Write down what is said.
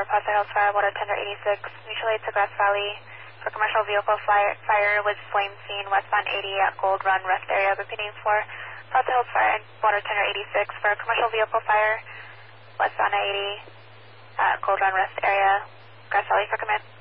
Paso Hills Fire, water tender 86, mutual aid to Grass Valley for commercial vehicle fire with flame seen westbound 80 at Gold Run Rest area. Repeating for Paso Hills Fire, water tender 86 for commercial vehicle fire westbound 80 at Gold Run Rest area. Grass Valley for command.